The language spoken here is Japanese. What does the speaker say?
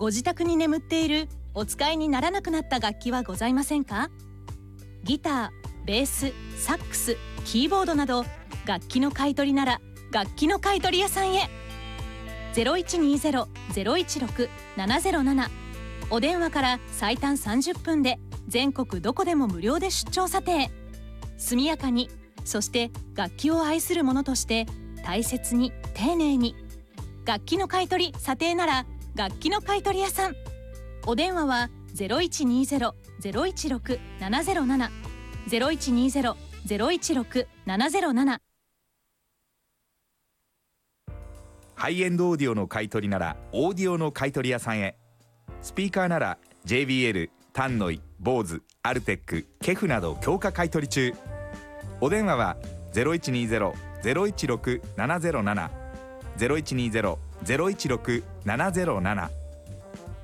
ご自宅に眠っているお使いにならなくなった楽器はございませんか？ギター、ベース、サックス、キーボードなど楽器の買い取りなら楽器の買い取り屋さんへ。0120-016-707、お電話から最短30分で全国どこでも無料で出張査定。速やかに、そして楽器を愛する者として大切に丁寧に。楽器の買い取り査定なら楽器の買い取り屋さん。お電話は0120-016-707、0120-016-707。 ハイエンドオーディオの買い取りならオーディオの買い取り屋さんへ。スピーカーなら JBL、タンノイ、ボーズ、アルテック、ケフなど強化買い取り中。お電話は 0120-016-707、0120-016-707。